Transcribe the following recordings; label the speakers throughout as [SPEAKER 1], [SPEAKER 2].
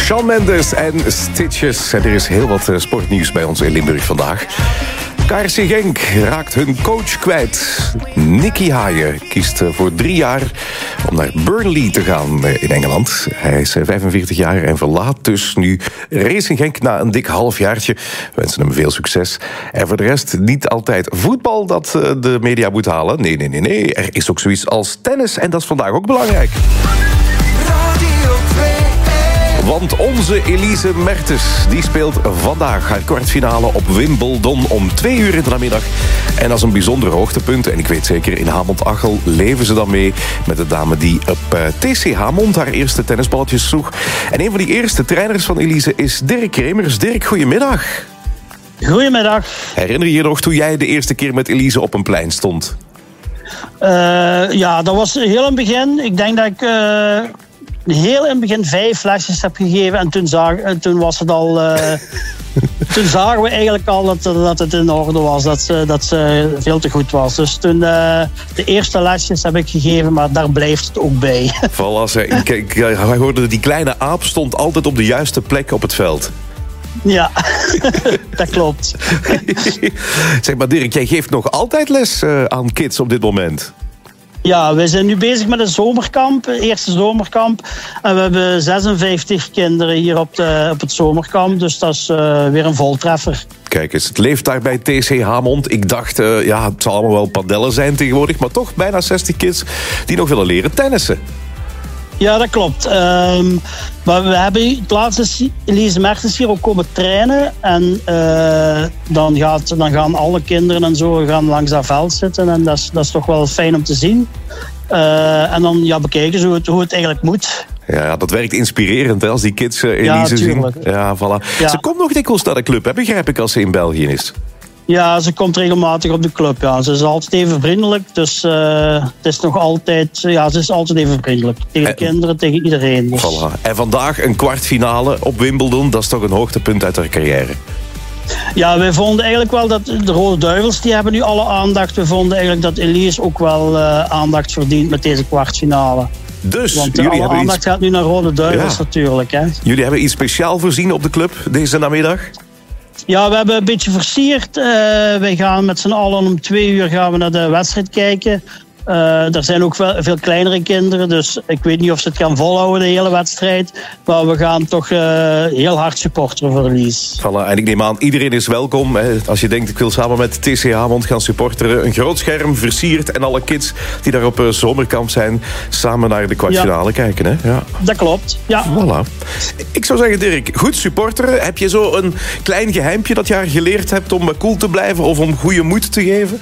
[SPEAKER 1] Shawn Mendes en Stitches. En er is heel wat sportnieuws bij ons in Limburg vandaag. KRC Genk raakt hun coach kwijt. Nicky Haaien kiest voor 3 jaar om naar Burnley te gaan in Engeland. Hij is 45 jaar en verlaat dus nu Racing Genk na een dik halfjaartje. We wensen hem veel succes. En voor de rest niet altijd voetbal dat de media moet halen. Nee. Er is ook zoiets als tennis en dat is vandaag ook belangrijk. Want onze Elise Mertens, die speelt vandaag haar kwartfinale op Wimbledon om 2 uur in de namiddag. En dat is een bijzonder hoogtepunt. En ik weet zeker, in Hamond-Achel leven ze dan mee met de dame die op TC Hamond haar eerste tennisballetjes sloeg. En een van die eerste trainers van Elise is Dirk Kremers. Dirk, goedemiddag.
[SPEAKER 2] Goedemiddag.
[SPEAKER 1] Herinner je je nog toen jij de eerste keer met Elise op een plein stond?
[SPEAKER 2] Ja, dat was heel in het begin. Ik denk dat ik heel in het begin 5 lesjes heb gegeven. En toen was het al... toen zagen we eigenlijk al dat het in orde was. Dat ze veel te goed was. Dus toen de eerste lesjes heb ik gegeven, maar daar blijft het ook bij.
[SPEAKER 1] Voilà, wij hoorden die kleine aap stond altijd op de juiste plek op het veld.
[SPEAKER 2] Ja, dat klopt.
[SPEAKER 1] Zeg maar Dirk, jij geeft nog altijd les aan kids op dit moment?
[SPEAKER 2] Ja, we zijn nu bezig met een zomerkamp, eerste zomerkamp. En we hebben 56 kinderen hier op het zomerkamp. Dus dat is weer een voltreffer.
[SPEAKER 1] Kijk eens, het leeft daar bij TC Hamond. Ik dacht, het zal allemaal wel padellen zijn tegenwoordig. Maar toch bijna 60 kids die nog willen leren tennissen.
[SPEAKER 2] Ja, dat klopt. Maar we hebben het laatste Elise Mertens hier ook komen trainen. En dan gaan alle kinderen en zo gaan langs dat veld zitten. En dat is toch wel fijn om te zien. En dan bekijken ze hoe het eigenlijk moet.
[SPEAKER 1] Ja, dat werkt inspirerend hè, als die kids Elise zien. Ja, voilà. Ja. Ze komt nog dikwijls naar de club, hè, begrijp ik, als ze in België is. Ja,
[SPEAKER 2] ze komt regelmatig op de club. Ja. Ze is altijd even vriendelijk. Dus het is nog altijd... Ja, ze is altijd even vriendelijk. Tegen kinderen, tegen iedereen. Dus.
[SPEAKER 1] Voilà. En vandaag een kwartfinale op Wimbledon. Dat is toch een hoogtepunt uit haar carrière.
[SPEAKER 2] Ja, wij vonden eigenlijk wel dat de Rode Duivels, die hebben nu alle aandacht. We vonden eigenlijk dat Elise ook wel aandacht verdient met deze kwartfinale.
[SPEAKER 1] Dus,
[SPEAKER 2] want alle aandacht gaat nu naar Rode Duivels natuurlijk. Hè.
[SPEAKER 1] Jullie hebben iets speciaal voorzien op de club deze namiddag?
[SPEAKER 2] Ja, we hebben een beetje versierd. Wij gaan met z'n allen om 2 uur gaan we naar de wedstrijd kijken. Er zijn ook veel kleinere kinderen, dus ik weet niet of ze het gaan volhouden, de hele wedstrijd. Maar we gaan toch heel hard supporteren voor Elise.
[SPEAKER 1] Voilà, en ik neem aan, iedereen is welkom. Hè. Als je denkt, ik wil samen met TC Hamond gaan supporteren. Een groot scherm, versierd en alle kids die daar op zomerkamp zijn, samen naar de kwartfinale kijken. Hè? Ja.
[SPEAKER 2] Dat klopt, ja.
[SPEAKER 1] Voilà. Ik zou zeggen, Dirk, goed supporteren. Heb je zo een klein geheimpje dat je haar geleerd hebt om cool te blijven of om goede moed te geven?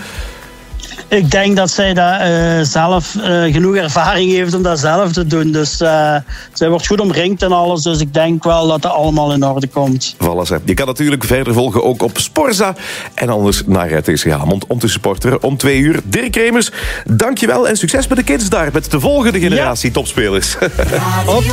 [SPEAKER 2] Ik denk dat zij daar zelf genoeg ervaring heeft om dat zelf te doen. Dus zij wordt goed omringd en alles. Dus ik denk wel dat het allemaal in orde komt.
[SPEAKER 1] Voilà, je kan natuurlijk verder volgen ook op Sporza. En anders naar TC Hamond om te supporteren om 2 uur. Dirk Kremers, dankjewel en succes met de kids daar. Met de volgende generatie topspelers.